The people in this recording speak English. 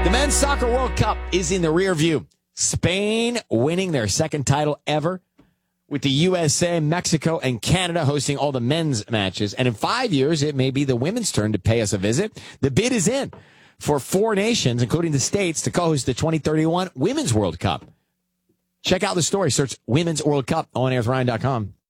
The Men's Soccer World Cup is in the rear view. Spain winning their second title ever, with the USA, Mexico, and Canada hosting all the men's matches. And in 5 years, it may be the women's turn to pay us a visit. The bid is in for 4 nations, including the States, to co-host the 2031 Women's World Cup. Check out the story. Search Women's World Cup on airsryan.com.